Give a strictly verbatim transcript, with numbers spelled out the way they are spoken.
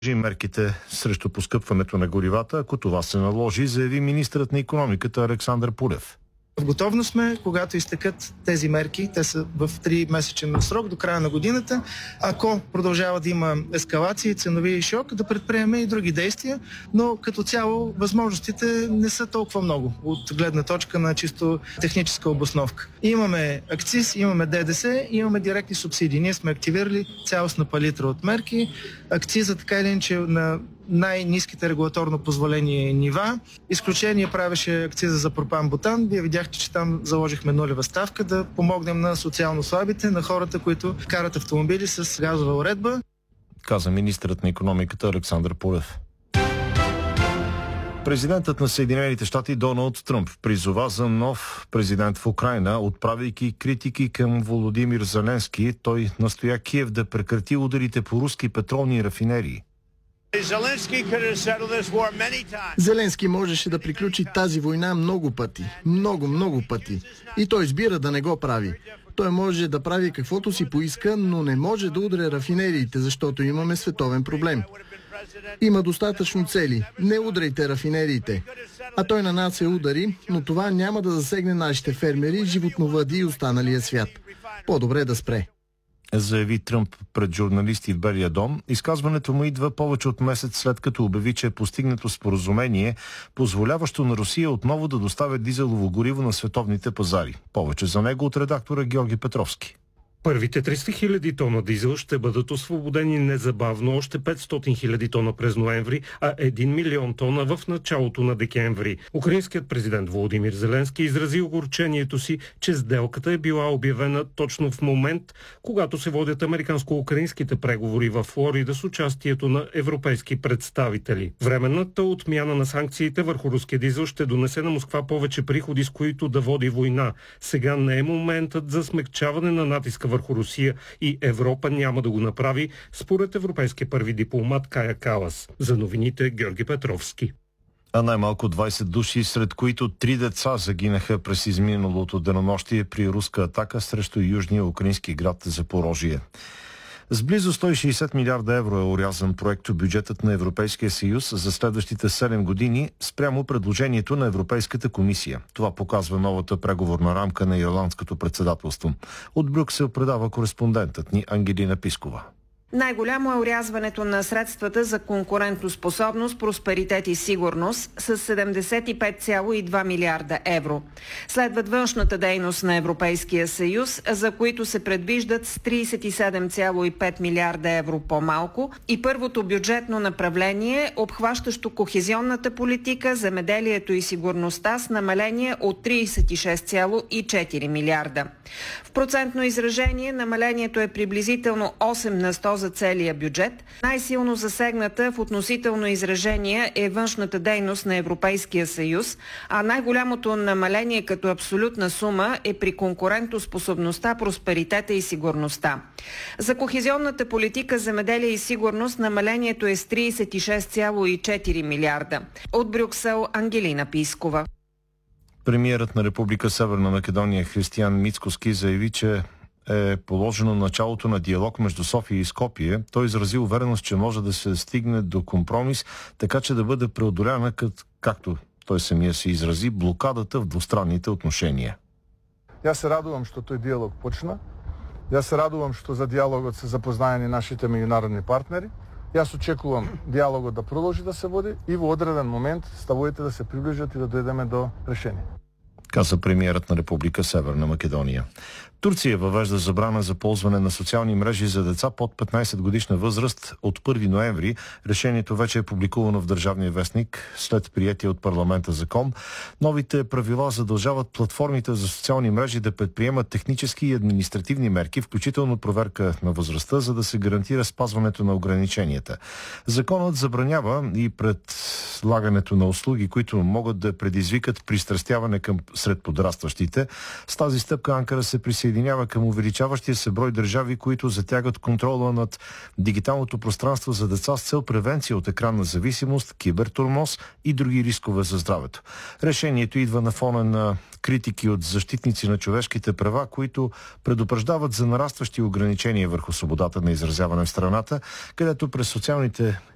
Мерките срещу поскъпването на горивата, ако това се наложи, заяви министърът на икономиката Александър Пулев. В готовност сме, когато изтекат тези мерки, те са в три месечен срок до края на годината, ако продължава да има ескалации, ценови шок, да предприеме и други действия, но като цяло възможностите не са толкова много от гледна точка на чисто техническа обосновка. Имаме акциз, имаме ДДС, имаме директни субсидии. Ние сме активирали цялостна палитра от мерки. Акциза така или иначе на най-ниските регулаторно позволени нива. Изключение правеше акциза за пропан-бутан. Вие видяхте, че там заложихме нулева ставка да помогнем на социално слабите, на хората, които карат автомобили с газова уредба. Каза министърът на икономиката Александър Пулев. Президентът на Съединените щати Доналд Тръмп призова за нов президент в Украйна, отправяйки критики към Володимир Зеленски. Той настоя Киев да прекрати ударите по руски петролни рафинерии. Зеленски можеше да приключи тази война много пъти. Много, много пъти. И той избира да не го прави. Той може да прави каквото си поиска, но не може да удря рафинериите, защото имаме световен проблем. Има достатъчно цели. Не удряйте рафинериите. А той нанася удари, но това няма да засегне нашите фермери, животновъди и останалия свят. По-добре да спре. Заяви Тръмп пред журналисти в Белия дом. Изказването му идва повече от месец след като обяви, че е постигнато споразумение, позволяващо на Русия отново да доставя дизелово гориво на световните пазари. Повече за него от редактора Георги Петровски. Първите триста хиляди тона дизел ще бъдат освободени незабавно, още петстотин хиляди тона през ноември, а един милион тона в началото на декември. Украинският президент Володимир Зеленски изрази огорчението си, че сделката е била обявена точно в момент, когато се водят американско-украинските преговори в Флорида с участието на европейски представители. Временната отмяна на санкциите върху руския дизел ще донесе на Москва повече приходи, с които да води война. Сега не е моментът за смекчаване на натиска върху Русия и Европа няма да го направи, според европейския първи дипломат Кая Калас. За новините Георги Петровски. А най-малко двайсет души, сред които три деца, загинаха през изминалото денонощие при руска атака срещу южния украински град Запорожие. С близо сто и шейсет милиарда евро е орязан проекто бюджетът на Европейския съюз за следващите седем години спрямо предложението на Европейската комисия. Това показва новата преговорна рамка на ирландското председателство. От Брюксел предава кореспондентът ни Ангелина Пискова. Най-голямо е орязването на средствата за конкурентоспособност, просперитет и сигурност с седемдесет и пет цяло и два милиарда евро. Следват външната дейност на Европейския съюз, за които се предвиждат с трийсет и седем цяло и пет милиарда евро по-малко, и първото бюджетно направление, обхващащо кохезионната политика, земеделието и сигурността, с намаление от трийсет и шест цяло и четири милиарда. В процентно изражение намалението е приблизително осем на сто за целия бюджет. Най-силно засегната в относително изражение е външната дейност на Европейския съюз, а най-голямото намаление като абсолютна сума е при конкурентоспособността, просперитета и сигурността. За кохезионната политика, земеделие и сигурност намалението е с трийсет и шест цяло и четири милиарда. От Брюксел Ангелина Пискова. Премиерът на Република Северна Македония Християн Мицкоски заяви, че е положено началото на диалог между София и Скопие. Той изрази увереност, че може да се стигне до компромис, така че да бъде преодоляна, както той самия се изрази, блокадата в двустранните отношения. Я се радувам, що той диалог почна. Я се радувам, що за диалогът са запознаени нашите международни партнери. Аз очекувам диалогът да продължи да се води и в одреден момент ставовете да се приближат и да дойдем до решение. Каза премиерът на Република Северна Македония. Турция въвежда забрана за ползване на социални мрежи за деца под петнайсет годишна възраст от първи ноември. Решението вече е публикувано в Държавния вестник след приетия от парламента закон. Новите правила задължават платформите за социални мрежи да предприемат технически и административни мерки, включително проверка на възрастта, за да се гарантира спазването на ограниченията. Законът забранява и предлагането на услуги, които могат да предизвикат пристрастяване към сред подрастващите. С тази стъпка Анкара се присъединява към увеличаващия се брой държави, които затягат контрола над дигиталното пространство за деца с цел превенция от екранна зависимост, кибертурмоз и други рискове за здравето. Решението идва на фона на критики от защитници на човешките права, които предупреждават за нарастващи ограничения върху свободата на изразяване в страната, където през социалните